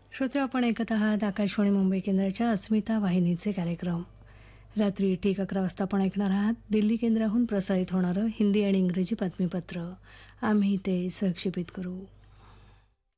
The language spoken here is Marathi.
श्रोते, आपण ऐकत आहात आकाशवाणी मुंबई केंद्राच्या अस्मिता वाहिनीचे कार्यक्रम. रात्री ठीक 11 वाजता आपण ऐकणार आहात दिल्ली केंद्राहून प्रसारित होणारं हिंदी आणि इंग्रजी बातमीपत्र. आम्ही ते सहक्षेपित करू.